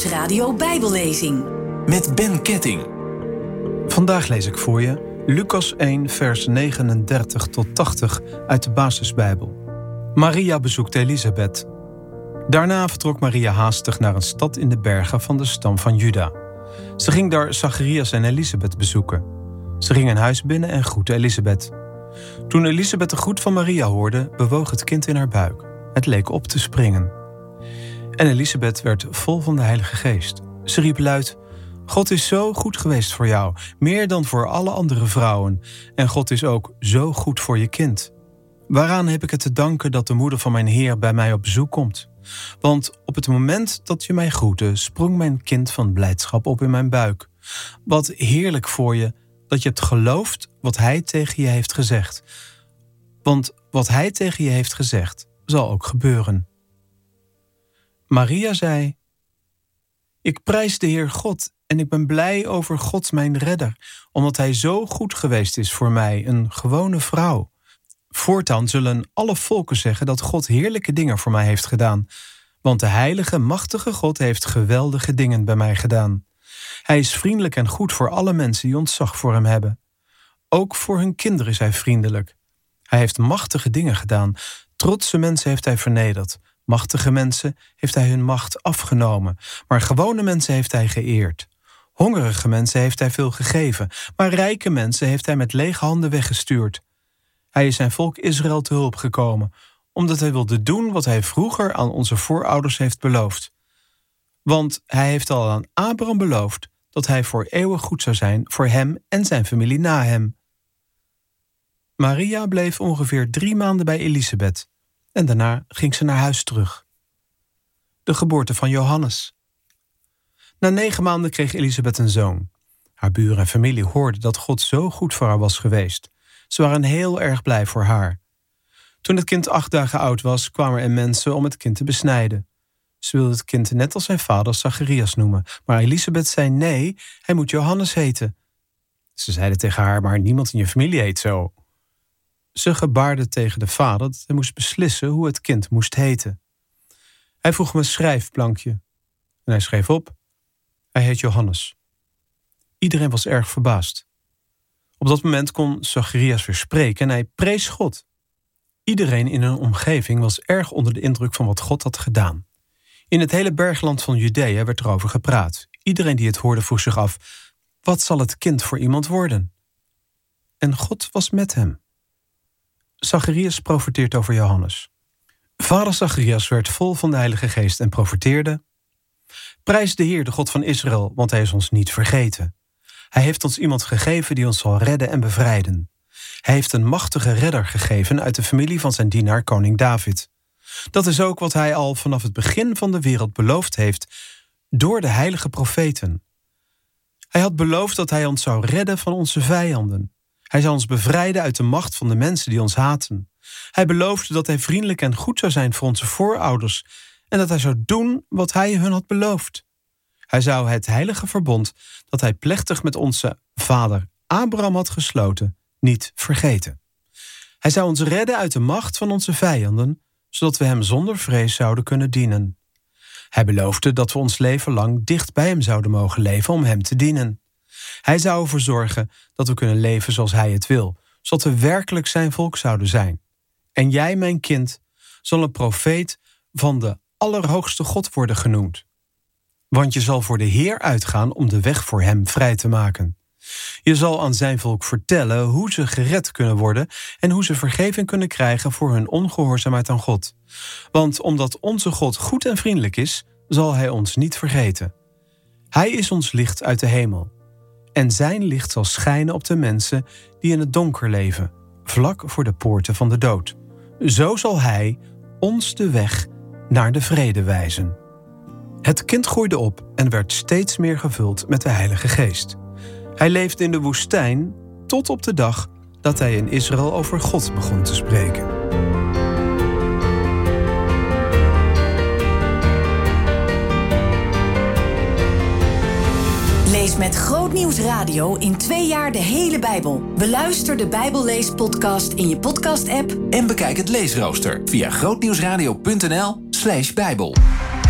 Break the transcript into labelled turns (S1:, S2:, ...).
S1: Nieuwsradio Bijbellezing.
S2: Met Ben Ketting.
S3: Vandaag lees ik voor je Lucas 1 vers 39 tot 80 uit de basisbijbel. Maria bezoekt Elisabeth. Daarna vertrok Maria haastig naar een stad in de bergen van de stam van Juda. Ze ging daar Zacharias en Elisabeth bezoeken. Ze ging een huis binnen en groette Elisabeth. Toen Elisabeth de groet van Maria hoorde, bewoog het kind in haar buik. Het leek op te springen. En Elisabeth werd vol van de Heilige Geest. Ze riep luid: God is zo goed geweest voor jou, meer dan voor alle andere vrouwen. En God is ook zo goed voor je kind. Waaraan heb ik het te danken dat de moeder van mijn Heer bij mij op bezoek komt? Want op het moment dat je mij groette, sprong mijn kind van blijdschap op in mijn buik. Wat heerlijk voor je dat je hebt geloofd wat hij tegen je heeft gezegd. Want wat hij tegen je heeft gezegd, zal ook gebeuren. Maria zei: Ik prijs de Heer God en ik ben blij over God mijn redder, omdat hij zo goed geweest is voor mij, een gewone vrouw. Voortaan zullen alle volken zeggen dat God heerlijke dingen voor mij heeft gedaan. Want de heilige, machtige God heeft geweldige dingen bij mij gedaan. Hij is vriendelijk en goed voor alle mensen die ontzag voor hem hebben. Ook voor hun kinderen is hij vriendelijk. Hij heeft machtige dingen gedaan. Trotse mensen heeft hij vernederd. Machtige mensen heeft hij hun macht afgenomen. Maar gewone mensen heeft hij geëerd. Hongerige mensen heeft hij veel gegeven. Maar rijke mensen heeft hij met lege handen weggestuurd. Hij is zijn volk Israël te hulp gekomen, omdat hij wilde doen wat hij vroeger aan onze voorouders heeft beloofd. Want hij heeft al aan Abraham beloofd dat hij voor eeuwig goed zou zijn voor hem en zijn familie na hem. Maria bleef ongeveer 3 maanden bij Elisabeth en daarna ging ze naar huis terug. De geboorte van Johannes. Na 9 maanden kreeg Elisabeth een zoon. Haar buren en familie hoorden dat God zo goed voor haar was geweest. Ze waren heel erg blij voor haar. Toen het kind 8 dagen oud was, kwamen er mensen om het kind te besnijden. Ze wilden het kind net als zijn vader Zacharias noemen. Maar Elisabeth zei nee, hij moet Johannes heten. Ze zeiden tegen haar: maar niemand in je familie heet zo. Ze gebaarde tegen de vader dat hij moest beslissen hoe het kind moest heten. Hij vroeg hem een schrijfplankje. En hij schreef op: hij heet Johannes. Iedereen was erg verbaasd. Op dat moment kon Zacharias weer spreken en hij prees God. Iedereen in hun omgeving was erg onder de indruk van wat God had gedaan. In het hele bergland van Judea werd erover gepraat. Iedereen die het hoorde vroeg zich af: wat zal het kind voor iemand worden? En God was met hem. Zacharias profeteert over Johannes. Vader Zacharias werd vol van de Heilige Geest en profeteerde: prijs de Heer, de God van Israël, want hij is ons niet vergeten. Hij heeft ons iemand gegeven die ons zal redden en bevrijden. Hij heeft een machtige redder gegeven uit de familie van zijn dienaar koning David. Dat is ook wat hij al vanaf het begin van de wereld beloofd heeft door de heilige profeten. Hij had beloofd dat hij ons zou redden van onze vijanden. Hij zou ons bevrijden uit de macht van de mensen die ons haten. Hij beloofde dat hij vriendelijk en goed zou zijn voor onze voorouders en dat hij zou doen wat hij hun had beloofd. Hij zou het heilige verbond dat hij plechtig met onze vader Abraham had gesloten niet vergeten. Hij zou ons redden uit de macht van onze vijanden, zodat we hem zonder vrees zouden kunnen dienen. Hij beloofde dat we ons leven lang dicht bij hem zouden mogen leven om hem te dienen. Hij zou ervoor zorgen dat we kunnen leven zoals hij het wil, zodat we werkelijk zijn volk zouden zijn. En jij, mijn kind, zal een profeet van de Allerhoogste God worden genoemd. Want je zal voor de Heer uitgaan om de weg voor hem vrij te maken. Je zal aan zijn volk vertellen hoe ze gered kunnen worden en hoe ze vergeving kunnen krijgen voor hun ongehoorzaamheid aan God. Want omdat onze God goed en vriendelijk is, zal hij ons niet vergeten. Hij is ons licht uit de hemel. En zijn licht zal schijnen op de mensen die in het donker leven, vlak voor de poorten van de dood. Zo zal hij ons de weg naar de vrede wijzen. Het kind groeide op en werd steeds meer gevuld met de Heilige Geest. Hij leefde in de woestijn tot op de dag dat hij in Israël over God begon te spreken.
S1: Lees met Groot Nieuws Radio in 2 jaar de hele Bijbel. Beluister de Bijbelleespodcast in je podcast-app
S2: En bekijk het leesrooster via grootnieuwsradio.nl/Bijbel.